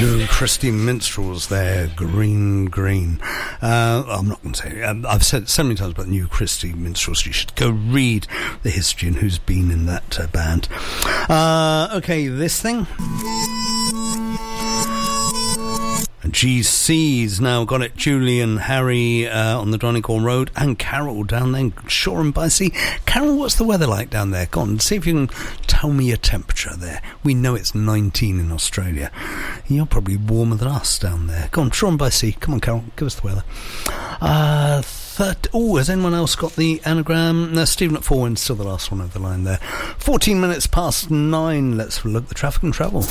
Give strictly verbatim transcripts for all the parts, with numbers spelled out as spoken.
New Christie Minstrels there, Green Green. Uh, I'm not going to say, um, I've said so many times about the New Christie Minstrels, you should go read the history and who's been in that uh, band. Uh, okay, this thing. G C's now got it. Julian, Harry uh, on the Donegal Road, and Carol down there in Shoreham by Sea. Carol, what's the weather like down there? Go on, see if you can tell me your temperature there. We know it's nineteen in Australia. You're probably warmer than us down there. Go on, Shoreham by Sea. Come on, Carol, give us the weather. Uh, thirty Oh, has anyone else got the anagram? No, Stephen at Forward's still the last one over the line there. fourteen minutes past nine. Let's look at the traffic and travel.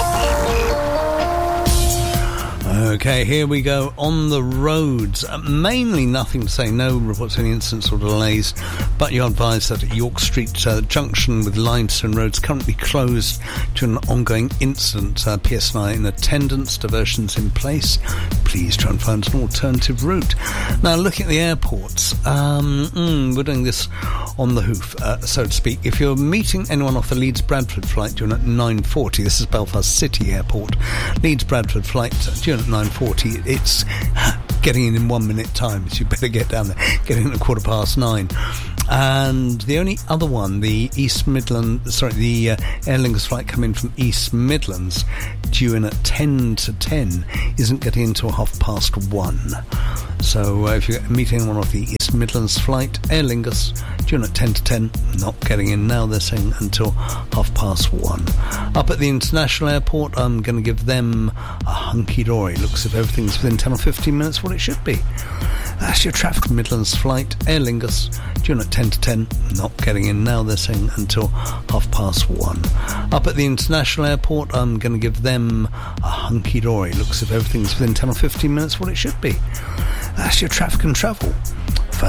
Okay, here we go. On the roads, uh, mainly nothing to say, no reports of any incidents or delays, but you're advised that at York Street uh, junction with Limestone Roads currently closed to an ongoing incident. Uh, P S N I in attendance, diversions in place. Please try and find an alternative route. Now, looking at the airports, um, mm, we're doing this on the hoof, uh, so to speak. If you're meeting anyone off the Leeds-Bradford flight due at nine forty, this is Belfast City Airport, Leeds-Bradford flight due at nine forty, it's getting in in one minute time, so you better get down there, get in at quarter past nine. And the only other one, the East Midlands, sorry, the uh, Aer Lingus flight coming from East Midlands, due in at ten to ten, isn't getting into a half past one. So uh, if you're meeting anyone off the East Midlands flight, Aer Lingus, due in at ten to ten, not getting in now, they're saying until half past one. Up at the international airport, I'm going to give them a hunky-dory. Looks as if everything's within ten or fifteen minutes what it should be. That's your traffic Midlands flight, Aer Lingus, due in at ten to ten, not getting in now, they're saying until half past one. Up at the international airport, I'm going to give them a hunky-dory. Looks as if everything's within ten or fifteen minutes what it should be. That's your traffic and travel.